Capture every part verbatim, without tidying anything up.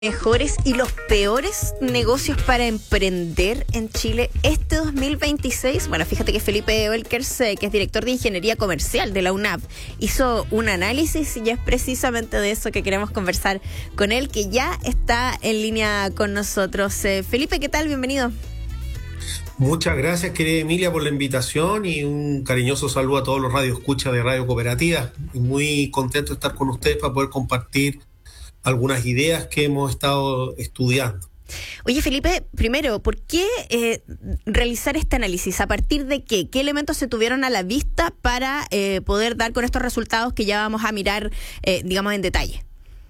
Mejores y los peores negocios para emprender en Chile este dos mil veintiséis. Bueno, fíjate que Felipe Oelkers, eh, que es director de Ingeniería Comercial de la U N A P, hizo un análisis y es precisamente de eso que queremos conversar con él, que ya está en línea con nosotros. Eh, Felipe, ¿qué tal? Bienvenido. Muchas gracias, querida Emilia, por la invitación y un cariñoso saludo a todos los radioescuchas de Radio Cooperativa. Y muy contento de estar con ustedes para poder compartir algunas ideas que hemos estado estudiando. Oye, Felipe, primero, ¿por qué eh, realizar este análisis? ¿A partir de qué? ¿Qué elementos se tuvieron a la vista para eh, poder dar con estos resultados que ya vamos a mirar, eh, digamos, en detalle?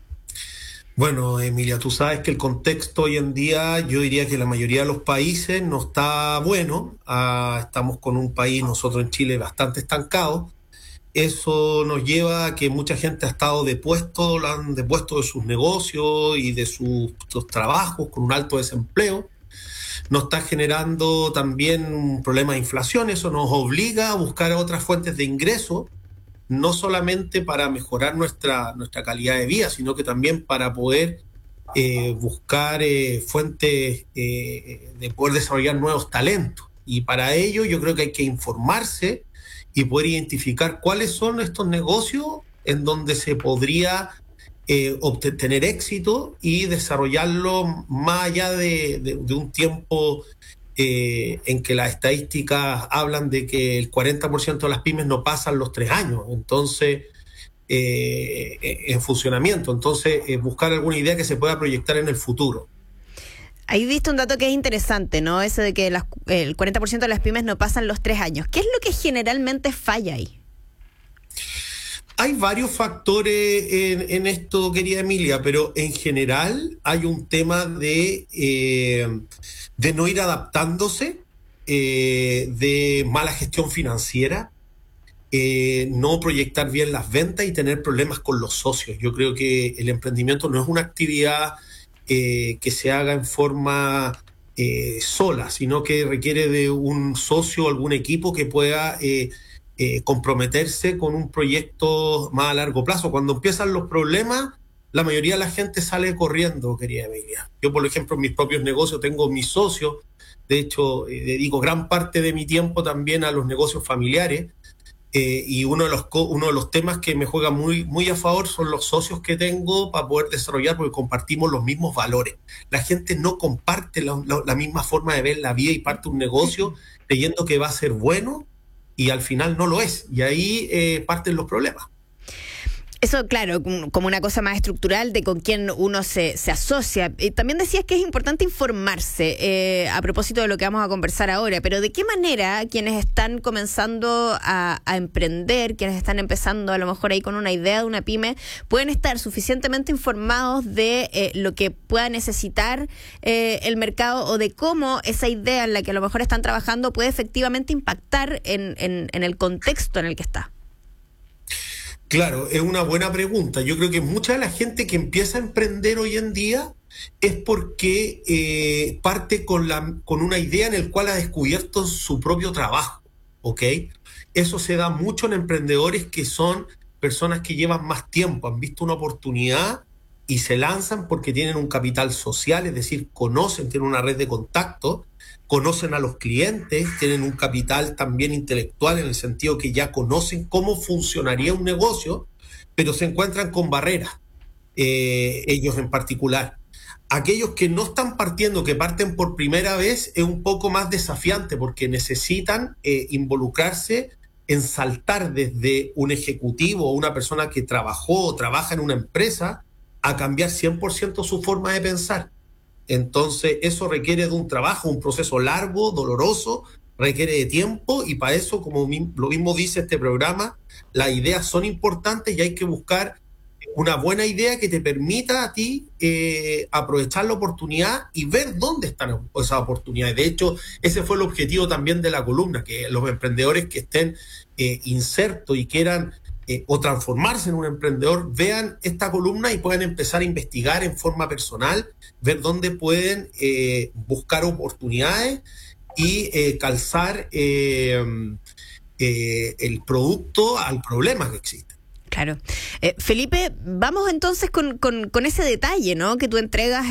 Bueno, Emilia, tú sabes que el contexto hoy en día, yo diría que la mayoría de los países no está bueno. Ah, estamos con un país, nosotros en Chile, bastante estancado. Eso nos lleva a que mucha gente ha estado depuesto, la han depuesto de sus negocios y de sus, sus trabajos con un alto desempleo. Nos está generando también un problema de inflación. Eso nos obliga a buscar otras fuentes de ingreso, no solamente para mejorar nuestra, nuestra calidad de vida, sino que también para poder eh, buscar eh, fuentes eh, de poder desarrollar nuevos talentos. Y para ello yo creo que hay que informarse y poder identificar cuáles son estos negocios en donde se podría eh, obtener éxito y desarrollarlo más allá de, de, de un tiempo eh, en que las estadísticas hablan de que el cuarenta por ciento de las pymes no pasan los tres años, entonces eh, en funcionamiento. Entonces, eh, buscar alguna idea que se pueda proyectar en el futuro. Ahí viste un dato que es interesante, ¿no? Ese de que las, el cuarenta por ciento de las pymes no pasan los tres años. ¿Qué es lo que generalmente falla ahí? Hay varios factores en, en esto, querida Emilia, pero en general hay un tema de, eh, de no ir adaptándose, eh, de mala gestión financiera, eh, no proyectar bien las ventas y tener problemas con los socios. Yo creo que el emprendimiento no es una actividad Eh, que se haga en forma eh, sola, sino que requiere de un socio o algún equipo que pueda eh, eh, comprometerse con un proyecto más a largo plazo. Cuando empiezan los problemas, la mayoría de la gente sale corriendo, querida Emilia. Yo, por ejemplo, en mis propios negocios tengo mis socios, de hecho, eh, dedico gran parte de mi tiempo también a los negocios familiares. Eh, y uno de los uno de los temas que me juega muy muy a favor son los socios que tengo para poder desarrollar, porque compartimos los mismos valores. La gente no comparte la, la, la misma forma de ver la vida y parte un negocio creyendo que va a ser bueno y al final no lo es, y ahí eh, parten los problemas. Eso, claro, como una cosa más estructural de con quién uno se, se asocia. Eh, también decías que es importante informarse eh, a propósito de lo que vamos a conversar ahora, pero ¿de qué manera quienes están comenzando a, a emprender, quienes están empezando a lo mejor ahí con una idea de una pyme, pueden estar suficientemente informados de eh, lo que pueda necesitar eh, el mercado o de cómo esa idea en la que a lo mejor están trabajando puede efectivamente impactar en, en, en el contexto en el que está? Claro, es una buena pregunta. Yo creo que mucha de la gente que empieza a emprender hoy en día es porque eh, parte con, la, con una idea en la cual ha descubierto su propio trabajo, ¿ok? Eso se da mucho en emprendedores que son personas que llevan más tiempo, han visto una oportunidad y se lanzan porque tienen un capital social, es decir, conocen, tienen una red de contactos, conocen a los clientes, tienen un capital también intelectual en el sentido que ya conocen cómo funcionaría un negocio, pero se encuentran con barreras, eh, ellos en particular. Aquellos que no están partiendo, que parten por primera vez, es un poco más desafiante porque necesitan eh, involucrarse en saltar desde un ejecutivo o una persona que trabajó o trabaja en una empresa a cambiar cien por ciento su forma de pensar. Entonces, eso requiere de un trabajo, un proceso largo, doloroso, requiere de tiempo, y para eso, como lo mismo dice este programa, las ideas son importantes y hay que buscar una buena idea que te permita a ti eh, aprovechar la oportunidad y ver dónde están esas oportunidades. De hecho, ese fue el objetivo también de la columna, que los emprendedores que estén eh, insertos y quieran Eh, o transformarse en un emprendedor, vean esta columna y puedan empezar a investigar en forma personal, ver dónde pueden eh, buscar oportunidades y eh, calzar eh, eh, el producto al problema que existe. Claro. Eh, Felipe, vamos entonces con, con, con ese detalle, ¿no? Que tú entregas